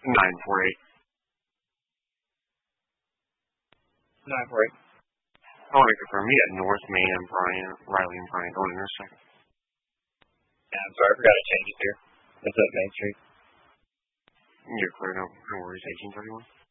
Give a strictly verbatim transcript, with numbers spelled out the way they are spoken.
nine four eight. nine four eight. I want to confirm you at North Main and Bryant, Riley and Bryant going intersection. Yeah, I'm sorry, I forgot to change it here. It's at Main Street. You're clear, no, no worries, eighteen thirty-one.